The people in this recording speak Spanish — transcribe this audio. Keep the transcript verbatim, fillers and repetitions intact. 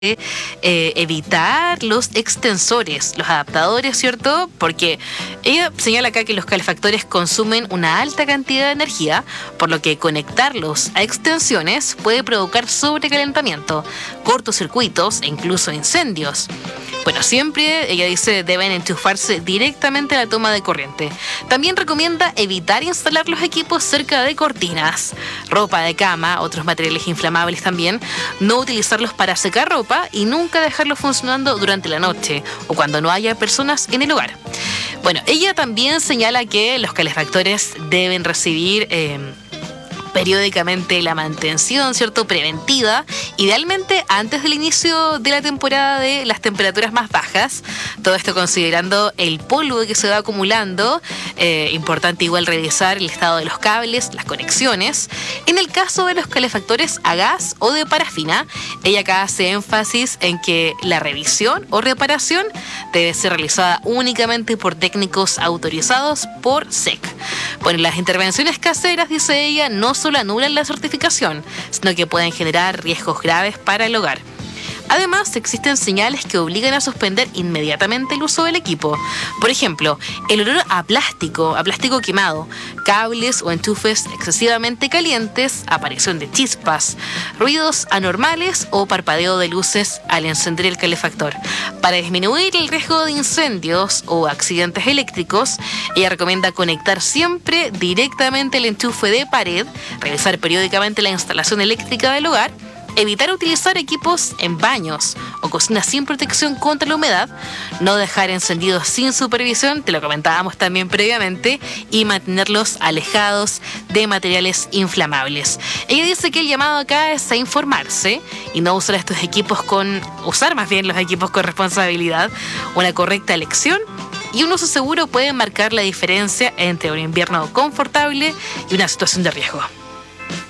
eh, evitar los extensores, los adaptadores, ¿cierto? Porque ella señala acá que los calefactores consumen una alta cantidad de energía, por lo que conectarlos a extensiones puede provocar sobrecalentamiento, cortocircuitos e incluso incendios. Bueno, siempre, ella dice, deben enchufarse directamente a la toma de corriente. También recomienda evitar instalar los equipos cerca de cortinas, ropa de cama, otros materiales inflamables también, no utilizarlos para secar ropa y nunca dejarlos funcionando durante la noche o cuando no haya personas en el hogar. Bueno, ella también señala que los calefactores deben recibir Eh, periódicamente la mantención, ¿cierto?, preventiva, idealmente antes del inicio de la temporada de las temperaturas más bajas. Todo esto considerando el polvo que se va acumulando. Eh, importante igual revisar el estado de los cables, las conexiones. En el caso de los calefactores a gas o de parafina, ella acá hace énfasis en que la revisión o reparación debe ser realizada únicamente por técnicos autorizados por S E C. Bueno, las intervenciones caseras, dice ella, no solo anulan la certificación, sino que pueden generar riesgos graves para el hogar. Además, existen señales que obligan a suspender inmediatamente el uso del equipo. Por ejemplo, el olor a plástico, a plástico quemado, cables o enchufes excesivamente calientes, aparición de chispas, ruidos anormales o parpadeo de luces al encender el calefactor. Para disminuir el riesgo de incendios o accidentes eléctricos, ella recomienda conectar siempre directamente el enchufe de pared, revisar periódicamente la instalación eléctrica del hogar, evitar utilizar equipos en baños o cocinas sin protección contra la humedad, no dejar encendidos sin supervisión, te lo comentábamos también previamente, y mantenerlos alejados de materiales inflamables. Ella dice que el llamado acá es a informarse y no usar estos equipos con, usar más bien los equipos con responsabilidad. Una correcta elección y un uso seguro puede marcar la diferencia entre un invierno confortable y una situación de riesgo.